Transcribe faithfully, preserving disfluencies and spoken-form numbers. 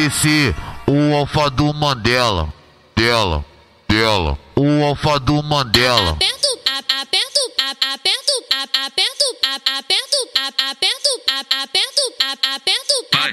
descer o alfa do Mandela, dela, dela, o alfa do Mandela. Aperto, a- aperto, a- aperto, a- aperto, a- aperto, a- aperto, a- aperto, a- aperto, a-